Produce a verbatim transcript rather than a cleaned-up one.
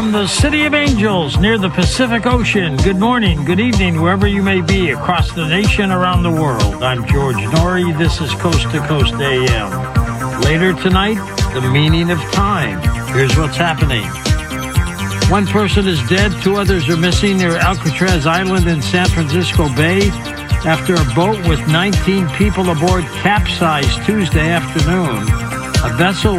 From the City of Angels near the Pacific Ocean, good morning, good evening, wherever you may be across the nation, around the world. I'm George Norrie. This is Coast to Coast A M. Later tonight, the meaning of time. Here's what's happening. One person is dead, two others are missing near Alcatraz Island in San Francisco Bay after a boat with nineteen people aboard capsized Tuesday afternoon. A vessel